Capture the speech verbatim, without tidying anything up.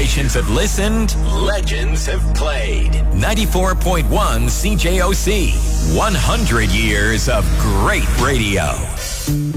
Generations have listened. Legends have played. ninety-four point one C J O C. one hundred years of great radio.